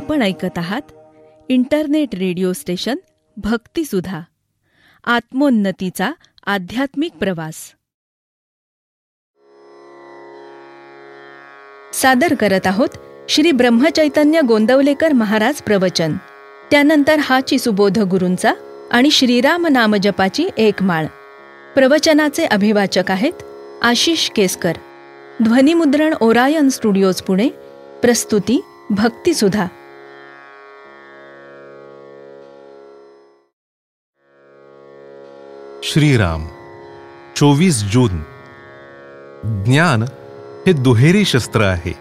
आपण ऐकत आहात इंटरनेट रेडिओ स्टेशन भक्तिसुधा, आत्मोन्नतीचा आध्यात्मिक प्रवास. सादर करत आहोत श्री ब्रह्मचैतन्य गोंदवलेकर महाराज प्रवचन. त्यानंतर हाची सुबोध गुरूंचा आणि श्रीराम नामजपाची एक माळ. प्रवचनाचे अभिवाचक आहेत आशिष केसकर. ध्वनिमुद्रण ओरायन स्टुडिओज पुणे. प्रस्तुती भक्तिसुधा. श्रीराम. 24 जून. ज्ञान हे दुहेरी शस्त्र आहे.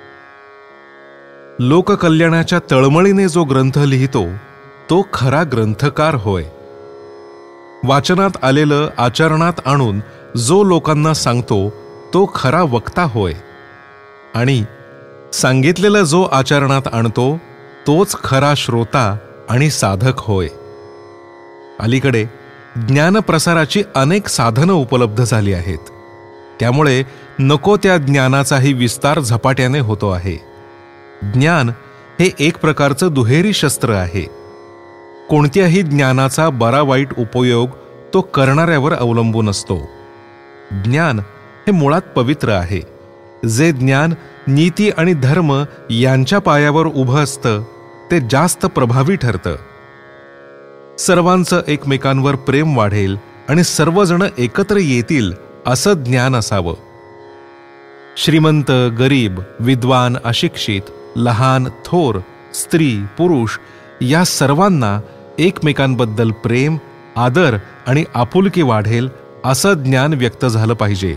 लोककल्याणाच्या तळमळीने जो ग्रंथ लिहितो तो खरा ग्रंथकार होय. वाचनात आलेलं आचरणात आणून जो लोकांना सांगतो तो खरा वक्ता होय. आणि सांगितलेलं जो आचरणात आणतो तोच खरा श्रोता आणि साधक होय. अलीकडे ज्ञानप्रसाराची अनेक साधनं उपलब्ध झाली आहेत. त्यामुळे नको त्या ज्ञानाचाही विस्तार झपाट्याने होतो आहे. ज्ञान हे एक प्रकारचं दुहेरी शस्त्र आहे. कोणत्याही ज्ञानाचा बरा वाईट उपयोग तो करणाऱ्यावर अवलंबून असतो. ज्ञान हे मुळात पवित्र आहे. जे ज्ञान नीती आणि धर्म यांच्या पायावर उभं असतं ते जास्त प्रभावी ठरतं. सर्वांचं एकमेकांवर प्रेम वाढेल आणि सर्वजण एकत्र येतील असं ज्ञान असावं. श्रीमंत, गरीब, विद्वान, अशिक्षित, लहान, थोर, स्त्री, पुरुष या सर्वांना एकमेकांबद्दल प्रेम, आदर आणि आपुलकी वाढेल असं ज्ञान व्यक्त झालं पाहिजे.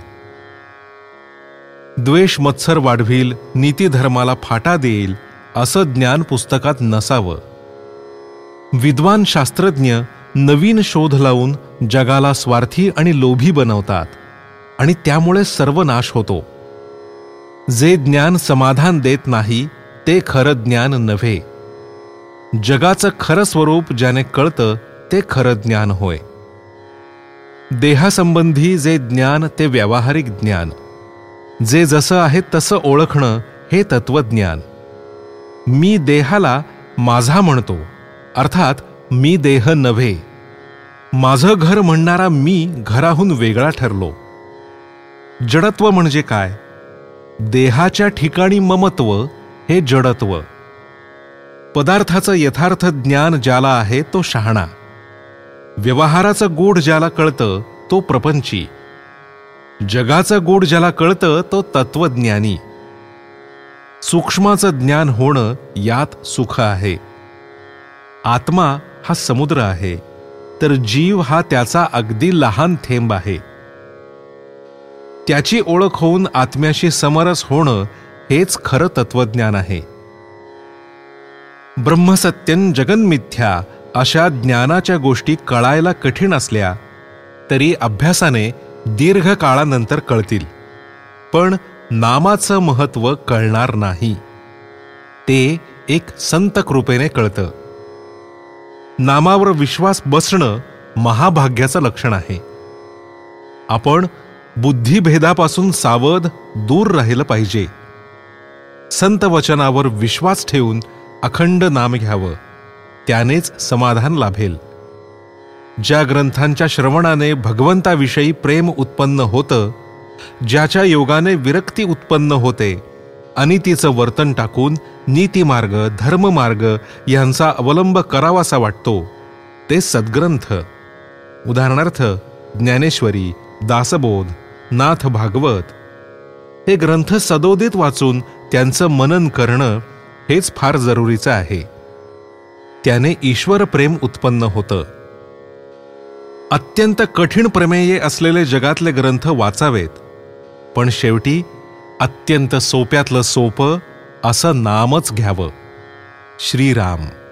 द्वेष मत्सर वाढवील, नीतिधर्माला फाटा देईल असं ज्ञान पुस्तकात नसावं. विद्वान शास्त्रज्ञ नवीन शोध लावून जगाला स्वार्थी आणि लोभी बनवतात आणि त्यामुळे सर्वनाश होतो. जे ज्ञान समाधान देत नाही ते खरं ज्ञान नव्हे. जगाचं खरं स्वरूप ज्याने कळतं ते खरं ज्ञान होय. देहासंबंधी जे ज्ञान ते व्यावहारिक ज्ञान. जे जसं आहे तसं ओळखणं हे तत्वज्ञान. मी देहाला माझा म्हणतो, अर्थात मी देह नव्हे. माझं घर म्हणणारा मी घराहून वेगळा ठरलो. जडत्व म्हणजे काय? देहाच्या ठिकाणी ममत्व हे जडत्व. पदार्थाचं यथार्थ ज्ञान ज्याला आहे तो शहाणा. व्यवहाराचं गूढ ज्याला कळतं तो प्रपंची. जगाचं गूढ ज्याला कळतं तो तत्वज्ञानी. सूक्ष्माचं ज्ञान होणं यात सुख आहे. आत्मा हा समुद्र आहे, तर जीव हा त्याचा अगदी लहान थेंब आहे. त्याची ओळख होऊन आत्म्याशी समरस होणं हेच खरं तत्वज्ञान आहे. ब्रह्मसत्यं जगन्मिथ्या अशा ज्ञानाच्या गोष्टी कळायला कठीण असल्या तरी अभ्यासाने दीर्घ काळानंतर कळतील. पण नामाचं महत्त्व कळणार नाही. ते एक संत कृपेने कळतं. नामावर विश्वास बसणं महाभाग्याचं लक्षण आहे. आपण बुद्धिभेदापासून सावध दूर राहिलं पाहिजे. संत वचनावर विश्वास ठेवून अखंड नाम घ्यावं, त्यानेच समाधान लाभेल. ज्या ग्रंथांच्या श्रवणाने भगवंताविषयी प्रेम उत्पन्न होतं, ज्याच्या योगाने विरक्ती उत्पन्न होते, अनितीचं वर्तन टाकून नीतिमार्ग, धर्ममार्ग यांचा अवलंब करावासा वाटतो, ते सद्ग्रंथ. उदाहरणार्थ ज्ञानेश्वरी, दासबोध, नाथ भागवत हे ग्रंथ सदोदित वाचून त्यांचं मनन करणं हेच फार जरुरीचं आहे. त्याने ईश्वर प्रेम उत्पन्न होतं. अत्यंत कठीण प्रमेये असलेले जगातले ग्रंथ वाचावेत, पण शेवटी अत्यंत सोप्यातलं सोपं असं नामच घ्यावं. श्रीराम.